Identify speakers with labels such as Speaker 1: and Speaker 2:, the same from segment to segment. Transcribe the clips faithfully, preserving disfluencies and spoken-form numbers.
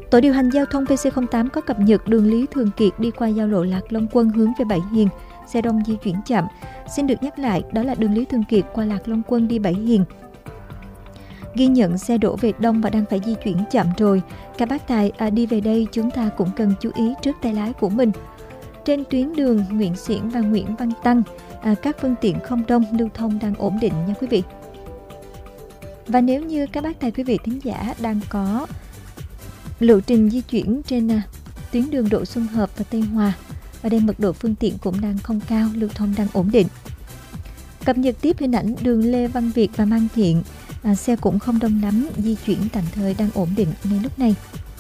Speaker 1: Tổ điều hành giao thông pê xê không tám có cập nhật đường Lý Thường Kiệt đi qua giao lộ Lạc Long Quân hướng về Bảy Hiền, xe đông di chuyển chậm. Xin được nhắc lại, đó là đường Lý Thường Kiệt qua Lạc Long Quân đi Bảy Hiền. Ghi nhận xe đổ về đông và đang phải di chuyển chậm rồi. Các bác tài à, đi về đây chúng ta cũng cần chú ý trước tay lái của mình. Trên tuyến đường Nguyễn Xiển và Nguyễn Văn Tăng, à, các phương tiện không đông, lưu thông đang ổn định nha quý vị. Và nếu như các bác tài quý vị thính giả đang có lộ trình di chuyển trên à, tuyến đường Đỗ Xuân Hợp và Tây Hòa, ở đây mật độ phương tiện cũng đang không cao, lưu thông đang ổn định. Cập nhật tiếp hình ảnh đường Lê Văn Việt và Mang Thiện, à, xe cũng không đông lắm, di chuyển tạm thời đang ổn định ngay lúc này.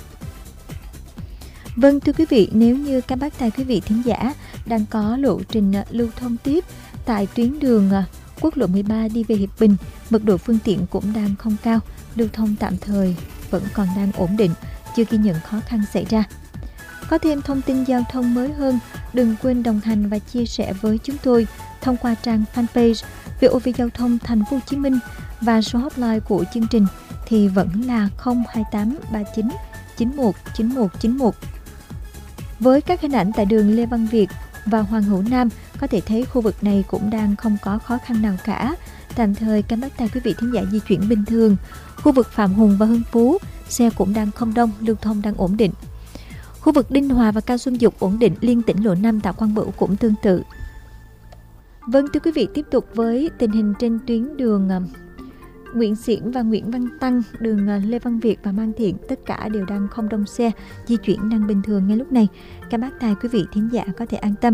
Speaker 1: Vâng thưa quý vị, nếu như các bác tài quý vị thính giả đang có lộ trình à, lưu thông tiếp tại tuyến đường à, quốc lộ mười ba đi về Hiệp Bình, mật độ phương tiện cũng đang không cao, lưu thông tạm thời vẫn còn đang ổn định, chưa ghi nhận khó khăn xảy ra. Có thêm thông tin giao thông mới hơn, đừng quên đồng hành và chia sẻ với chúng tôi thông qua trang fanpage vê o vê Giao thông Thành phố Hồ Chí Minh, và số hotline của chương trình thì vẫn là không hai tám ba chín chín một chín một chín một. Với các hình ảnh tại đường Lê Văn Việt và Hoàng Hữu Nam, có thể thấy khu vực này cũng đang không có khó khăn nào cả. Tạm thời các bác tài quý vị thính giả di chuyển bình thường. Khu vực Phạm Hùng và Hưng Phú, xe cũng đang không đông, lưu thông đang ổn định. Khu vực Đinh Hòa và Cao Xuân Dục ổn định, liên tỉnh lộ năm Tạ Quang Bửu cũng tương tự. Vâng thưa quý vị, tiếp tục với tình hình trên tuyến đường Nguyễn Xiển và Nguyễn Văn Tăng, đường Lê Văn Việt và Mang Thiện, tất cả đều đang không đông xe, di chuyển đang bình thường ngay lúc này. Các bác tài quý vị thính giả có thể an tâm.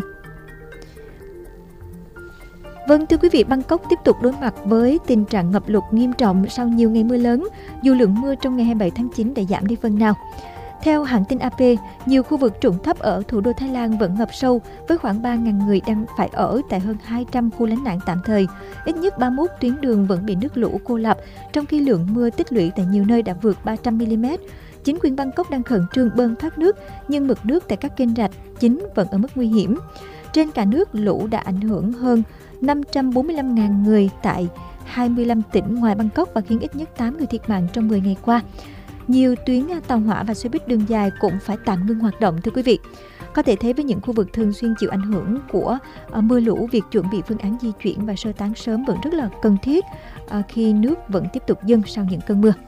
Speaker 1: Vâng thưa quý vị, Bangkok tiếp tục đối mặt với tình trạng ngập lụt nghiêm trọng sau nhiều ngày mưa lớn, dù lượng mưa trong ngày hai mươi bảy tháng chín đã giảm đi phần nào. Theo hãng tin a pê, nhiều khu vực trũng thấp ở thủ đô Thái Lan vẫn ngập sâu, với khoảng ba nghìn người đang phải ở tại hơn hai trăm khu lánh nạn tạm thời. Ít nhất ba mươi mốt tuyến đường vẫn bị nước lũ cô lập, trong khi lượng mưa tích lũy tại nhiều nơi đã vượt ba trăm mi li mét. Chính quyền Bangkok đang khẩn trương bơm thoát nước, nhưng mực nước tại các kênh rạch chính vẫn ở mức nguy hiểm. Trên cả nước, lũ đã ảnh hưởng hơn năm trăm bốn mươi lăm nghìn người tại hai mươi lăm tỉnh ngoài Bangkok và khiến ít nhất tám người thiệt mạng trong mười ngày qua. Nhiều tuyến tàu hỏa và xe buýt đường dài cũng phải tạm ngưng hoạt động thưa quý vị. Có thể thấy với những khu vực thường xuyên chịu ảnh hưởng của uh, mưa lũ, việc chuẩn bị phương án di chuyển và sơ tán sớm vẫn rất là cần thiết uh, khi nước vẫn tiếp tục dâng sau những cơn mưa.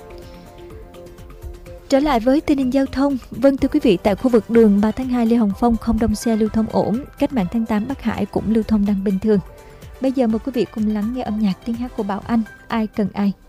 Speaker 1: Trở lại với tình hình giao thông, vâng thưa quý vị, tại khu vực đường ba tháng hai Lê Hồng Phong không đông xe, lưu thông ổn. Cách mạng tháng tám Bắc Hải cũng lưu thông đang bình thường. Bây giờ mời quý vị cùng lắng nghe âm nhạc tiếng hát của Bảo Anh, Ai Cần Ai.